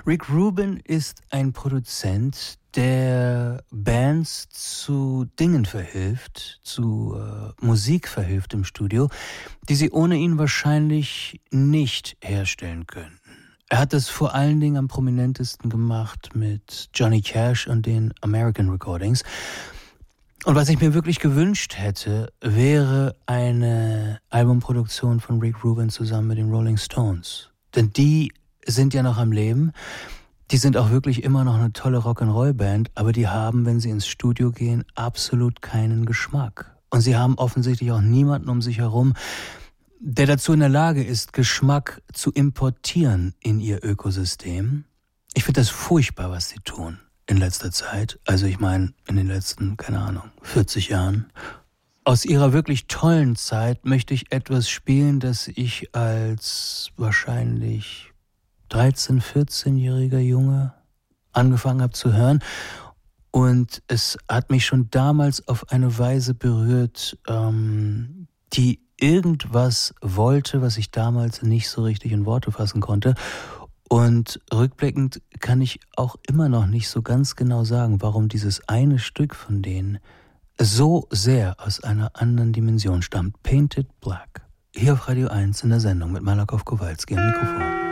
Rick Rubin ist ein Produzent, der Bands zu Dingen verhilft, zu Musik verhilft im Studio, die sie ohne ihn wahrscheinlich nicht herstellen könnten. Er hat das vor allen Dingen am prominentesten gemacht mit Johnny Cash und den American Recordings. Und was ich mir wirklich gewünscht hätte, wäre eine Albumproduktion von Rick Rubin zusammen mit den Rolling Stones. Denn die sind ja noch am Leben. Die sind auch wirklich immer noch eine tolle Rock'n'Roll-Band, aber die haben, wenn sie ins Studio gehen, absolut keinen Geschmack. Und sie haben offensichtlich auch niemanden um sich herum, der dazu in der Lage ist, Geschmack zu importieren in ihr Ökosystem. Ich finde das furchtbar, was sie tun in letzter Zeit. Also ich meine, in den letzten, 40 Jahren. Aus ihrer wirklich tollen Zeit möchte ich etwas spielen, das ich als wahrscheinlich 13-, 14-jähriger Junge angefangen habe zu hören. Und es hat mich schon damals auf eine Weise berührt, die irgendwas wollte, was ich damals nicht so richtig in Worte fassen konnte. Und rückblickend kann ich auch immer noch nicht so ganz genau sagen, warum dieses eine Stück von denen so sehr aus einer anderen Dimension stammt. Painted Black. Hier auf Radio 1 in der Sendung mit Malakoff Kowalski am Mikrofon.